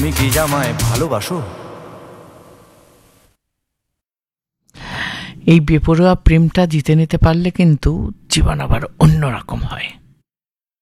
তুমি কি জামায় ভালোবাসো? এই বেপরোয়া প্রেমটা জিতে নিতে পারলে কিন্তু জীবন আবার অন্যরকম হয়।